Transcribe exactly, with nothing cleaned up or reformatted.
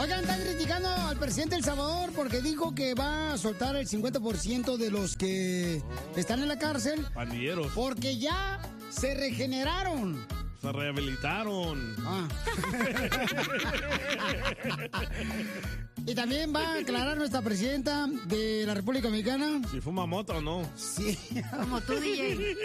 Oigan, están criticando al presidente de El Salvador porque dijo que va a soltar el cincuenta por ciento de los que están en la cárcel. Pandilleros. Porque ya se regeneraron. Se rehabilitaron. Ah. Y también va a aclarar nuestra presidenta de la República Dominicana. Si fuma mota o no. Sí. Como tú, D J.